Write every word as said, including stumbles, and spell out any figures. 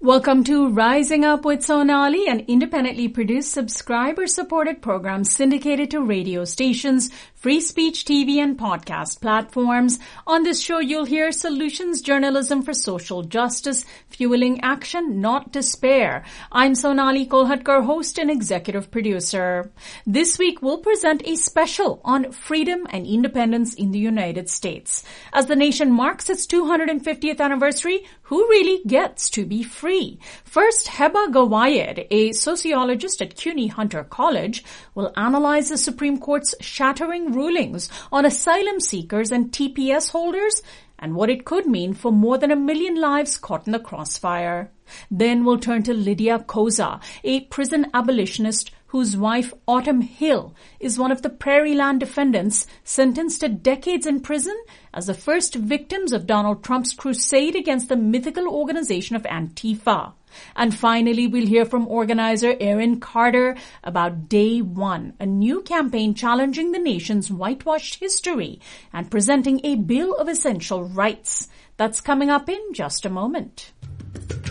Welcome to Rising Up with Sonali, an independently produced, subscriber-supported program syndicated to radio stations, free speech T V and podcast platforms. On this show, you'll hear solutions journalism for social justice, fueling action, not despair. I'm Sonali Kolhatkar, host and executive producer. This week, we'll present a special on freedom and independence in the United States. As the nation marks its two hundred fiftieth anniversary, who really gets to be free? First, Heba Gawayed, a sociologist at CUNY Hunter College, will analyze the Supreme Court's shattering rulings on asylum seekers and T P S holders and what it could mean for more than a million lives caught in the crossfire. Then we'll turn to Lydia Koza, a prison abolitionist whose wife, Autumn Hill, is one of the Prairie Land defendants sentenced to decades in prison as the first victims of Donald Trump's crusade against the mythical organization of Antifa. And finally, we'll hear from organizer Erin Carter about Day One, a new campaign challenging the nation's whitewashed history and presenting a Bill of Essential Rights. That's coming up in just a moment.